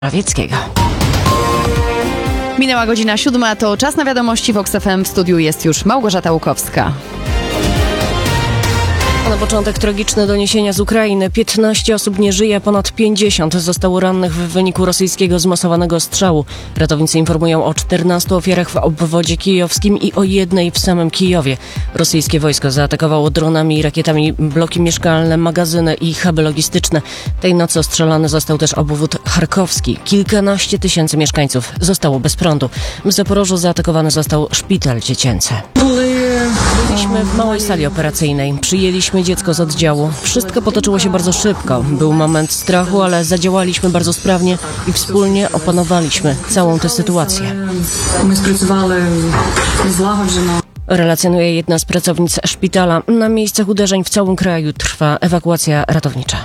Morawieckiego. Minęła godzina 7, to czas na wiadomości. Vox FM. W studiu jest już Małgorzata Łukowska. Na początek tragiczne doniesienia z Ukrainy. 15 osób nie żyje, ponad 50 zostało rannych w wyniku rosyjskiego zmasowanego strzału. Ratownicy informują o 14 ofiarach w obwodzie kijowskim i o jednej w samym Kijowie. Rosyjskie wojsko zaatakowało dronami i rakietami bloki mieszkalne, magazyny i huby logistyczne. Tej nocy ostrzelany został też obwód charkowski. Kilkanaście tysięcy mieszkańców zostało bez prądu. W Zaporożu zaatakowany został szpital dziecięcy. Byliśmy w małej sali operacyjnej. Przyjęliśmy dziecko z oddziału. Wszystko potoczyło się bardzo szybko. Był moment strachu, ale zadziałaliśmy bardzo sprawnie i wspólnie opanowaliśmy całą tę sytuację. Relacjonuje jedna z pracownic szpitala. Na miejscach uderzeń w całym kraju trwa ewakuacja ratownicza.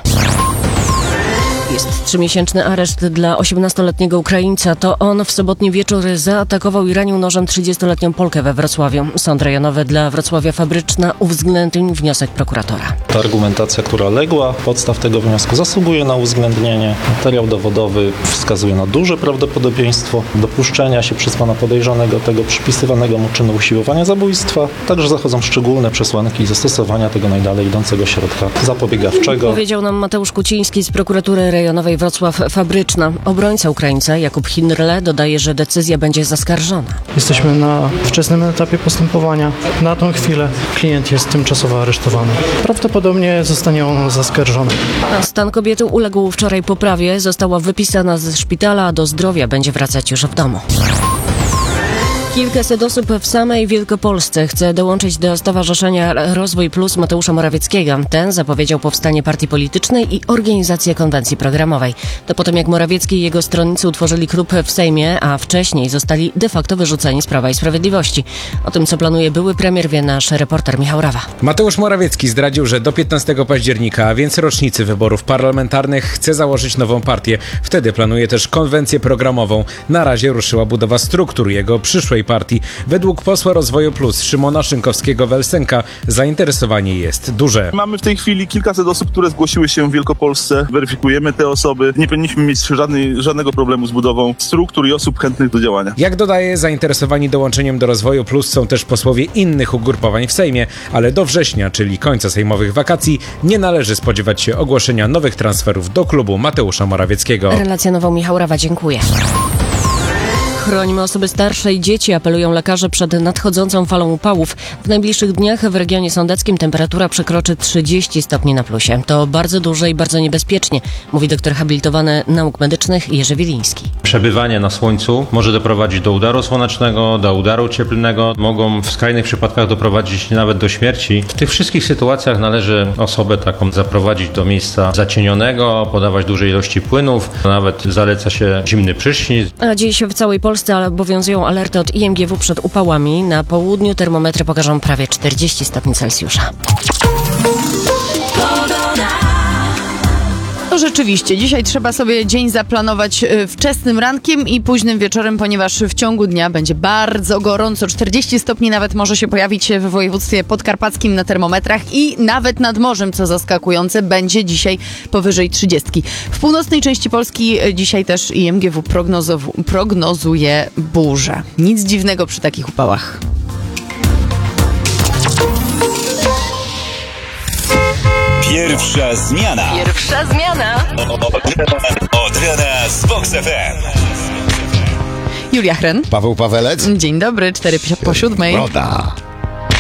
Jest 3-miesięczny areszt dla 18-letniego Ukraińca. To on w sobotni wieczór zaatakował i ranił nożem 30-letnią Polkę we Wrocławiu. Sąd rejonowy dla Wrocławia Fabryczna uwzględnił wniosek prokuratora. Ta argumentacja, która legła podstaw tego wniosku, zasługuje na uwzględnienie. Materiał dowodowy wskazuje na duże prawdopodobieństwo dopuszczenia się przez pana podejrzanego tego przypisywanego mu czynu usiłowania zabójstwa. Także zachodzą szczególne przesłanki zastosowania tego najdalej idącego środka zapobiegawczego. Powiedział nam Mateusz Kuciński z prokuratury rejonowej Wrocław Fabryczna. Obrońca Ukraińca Jakub Hinrle dodaje, że decyzja będzie zaskarżona. Jesteśmy na wczesnym etapie postępowania. Na tą chwilę klient jest tymczasowo aresztowany. Prawdopodobnie zostanie on zaskarżony. A stan kobiety uległ wczoraj poprawie. Została wypisana ze szpitala, a do zdrowia będzie wracać już w domu. Kilkaset osób w samej Wielkopolsce chce dołączyć do Stowarzyszenia Rozwój Plus Mateusza Morawieckiego. Ten zapowiedział powstanie partii politycznej i organizację konwencji programowej. To po tym, jak Morawiecki i jego stronnicy utworzyli klub w Sejmie, a wcześniej zostali de facto wyrzuceni z Prawa i Sprawiedliwości. O tym, co planuje były premier, wie nasz reporter Michał Rawa. Mateusz Morawiecki zdradził, że do 15 października, a więc rocznicy wyborów parlamentarnych, chce założyć nową partię. Wtedy planuje też konwencję programową. Na razie ruszyła budowa struktur jego przyszłej partii. Według posła Rozwoju Plus Szymona Szynkowskiego-Welsenka zainteresowanie jest duże. Mamy w tej chwili kilkaset osób, które zgłosiły się w Wielkopolsce. Weryfikujemy te osoby. Nie powinniśmy mieć żadnego problemu z budową struktur i osób chętnych do działania. Jak dodaje, zainteresowani dołączeniem do Rozwoju Plus są też posłowie innych ugrupowań w Sejmie, ale do września, czyli końca sejmowych wakacji, nie należy spodziewać się ogłoszenia nowych transferów do klubu Mateusza Morawieckiego. Relacjonował Michał Rawa. Dziękuję. Chronimy osoby starsze i dzieci, apelują lekarze przed nadchodzącą falą upałów. W najbliższych dniach w regionie sądeckim temperatura przekroczy 30 stopni na plusie. To bardzo duże i bardzo niebezpiecznie, mówi doktor habilitowany nauk medycznych Jerzy Wiliński. Przebywanie na słońcu może doprowadzić do udaru słonecznego, do udaru cieplnego. Mogą w skrajnych przypadkach doprowadzić nawet do śmierci. W tych wszystkich sytuacjach należy osobę taką zaprowadzić do miejsca zacienionego, podawać duże ilości płynów. Nawet zaleca się zimny prysznic. A dziś w całej Polsce obowiązują alerty od IMGW przed upałami. Na południu termometry pokażą prawie 40 stopni Celsjusza. No rzeczywiście, dzisiaj trzeba sobie dzień zaplanować wczesnym rankiem i późnym wieczorem, ponieważ w ciągu dnia będzie bardzo gorąco. 40 stopni nawet może się pojawić w województwie podkarpackim na termometrach i nawet nad morzem, co zaskakujące, będzie dzisiaj powyżej 30. W północnej części Polski dzisiaj też IMGW prognozuje burzę. Nic dziwnego przy takich upałach. Pierwsza zmiana. Od rana z Vox FM. Julia Hren. Paweł Pawelec. Dzień dobry, 4 po 7. Broda.